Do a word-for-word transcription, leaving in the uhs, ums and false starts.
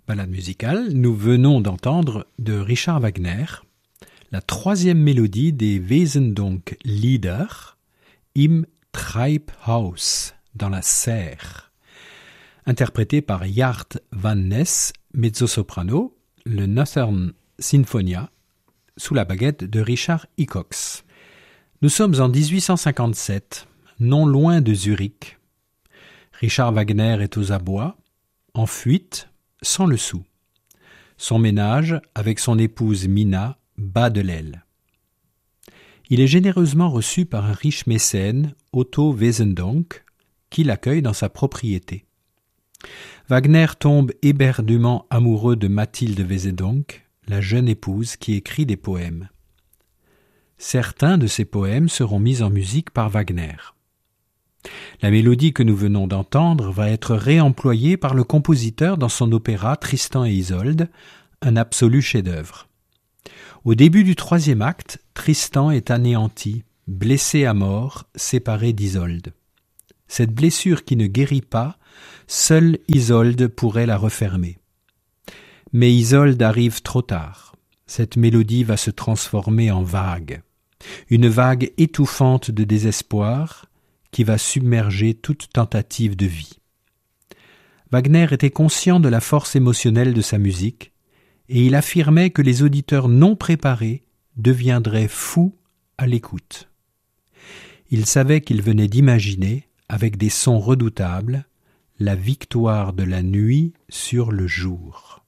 Balade musicale, nous venons d'entendre de Richard Wagner la troisième mélodie des Wesendonck-Lieder im Treibhaus, dans la serre, interprétée par Jart van Ness, mezzo-soprano, le Northern Sinfonia, sous la baguette de Richard Hickox. Nous sommes en dix-huit cent cinquante-sept, non loin de Zurich. Richard Wagner est aux abois, en fuite, sans le sou. Son ménage, avec son épouse Mina, bat de l'aile. Il est généreusement reçu par un riche mécène, Otto Wesendonck, qui l'accueille dans sa propriété. Wagner tombe éperdument amoureux de Mathilde Wesendonck, la jeune épouse qui écrit des poèmes. Certains de ces poèmes seront mis en musique par Wagner. La mélodie que nous venons d'entendre va être réemployée par le compositeur dans son opéra Tristan et Isolde, un absolu chef-d'œuvre. Au début du troisième acte, Tristan est anéanti, blessé à mort, séparé d'Isolde. Cette blessure qui ne guérit pas, seule Isolde pourrait la refermer. Mais Isolde arrive trop tard. Cette mélodie va se transformer en vague. Une vague étouffante de désespoir qui va submerger toute tentative de vie. Wagner était conscient de la force émotionnelle de sa musique et il affirmait que les auditeurs non préparés deviendraient fous à l'écoute. Il savait qu'il venait d'imaginer, avec des sons redoutables, la victoire de la nuit sur le jour.